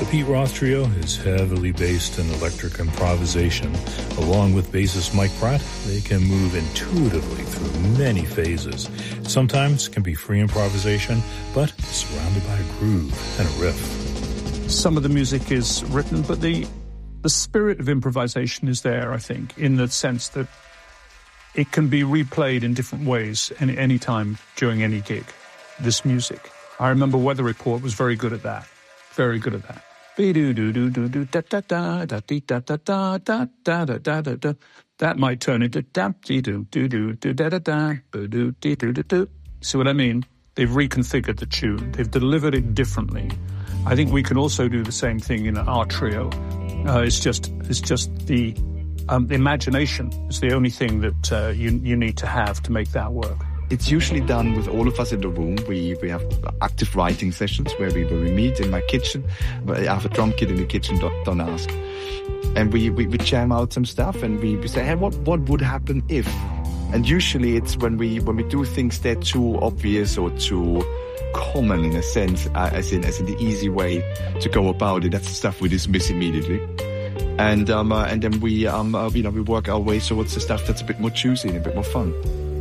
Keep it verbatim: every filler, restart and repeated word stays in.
The Pete Roth Trio is heavily based in electric improvisation. Along with bassist Mike Pratt, they can move intuitively through many phases. Sometimes it can be free improvisation, but surrounded by a groove and a riff. Some of the music is written, but the the spirit of improvisation is there, I think, in the sense that it can be replayed in different ways any, any time during any gig, this music. I remember Weather Report was very good at that. Very good at that. That might turn into see what I mean? They've reconfigured the tune. They've delivered it differently. I think we can also do the same thing in our trio. Uh, it's just it's just the um, the imagination is the only thing that uh, you you need to have to make that work. It's usually done with all of us in the room. We we have active writing sessions where we where we meet in my kitchen. I have a drum kit in the kitchen, don't, don't ask. And we, we, we jam out some stuff and we, we say, hey, what, what would happen if? And usually it's when we when we do things that are too obvious or too common in a sense, uh, as in as in the easy way to go about it. That's the stuff we dismiss immediately. And um uh, and then we um uh, you know we work our way towards the stuff that's a bit more juicy and a bit more fun.